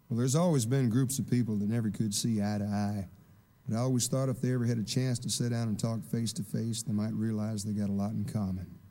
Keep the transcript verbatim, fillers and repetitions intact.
Well, there's always been groups of people that never could see eye to eye, but I always thought if they ever had a chance to sit down and talk face to face, they might realize they got a lot in common.